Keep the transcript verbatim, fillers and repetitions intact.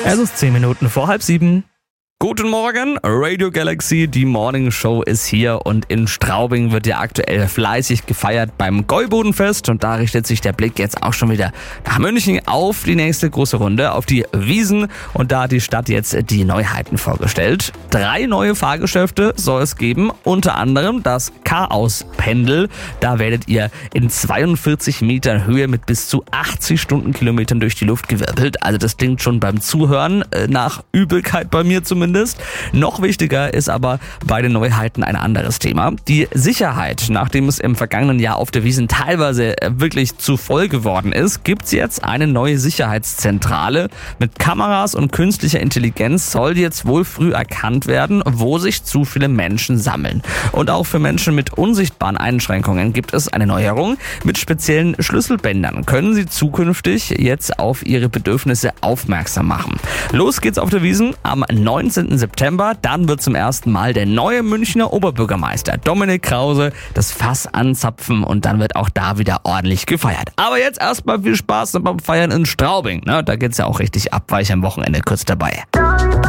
Es ist zehn Minuten vor halb sieben. Guten Morgen, Radio Galaxy, die Morning Show ist hier und in Straubing wird ja aktuell fleißig gefeiert beim Gäubodenfest und da richtet sich der Blick jetzt auch schon wieder nach München auf die nächste große Runde, auf die Wiesn und da hat die Stadt jetzt die Neuheiten vorgestellt. Drei neue Fahrgeschäfte soll es geben, unter anderem das Chaos-Pendel. Da werdet ihr in zweiundvierzig Metern Höhe mit bis zu achtzig Stundenkilometern durch die Luft gewirbelt. Also das klingt schon beim Zuhören äh, nach Übelkeit bei mir zumindest. Noch wichtiger ist aber bei den Neuheiten ein anderes Thema. Die Sicherheit. Nachdem es im vergangenen Jahr auf der Wiesn teilweise wirklich zu voll geworden ist, gibt es jetzt eine neue Sicherheitszentrale. Mit Kameras und künstlicher Intelligenz soll jetzt wohl früh erkannt werden, wo sich zu viele Menschen sammeln. Und auch für Menschen mit unsichtbaren Einschränkungen gibt es eine Neuerung. Mit speziellen Schlüsselbändern können sie zukünftig jetzt auf ihre Bedürfnisse aufmerksam machen. Los geht's auf der Wiesn am neunzehnten September. Dann wird zum ersten Mal der neue Münchner Oberbürgermeister Dominik Krause das Fass anzapfen und dann wird auch da wieder ordentlich gefeiert. Aber jetzt erstmal viel Spaß beim Feiern in Straubing. Ne? Da geht's ja auch richtig ab, war ich am Wochenende kurz dabei.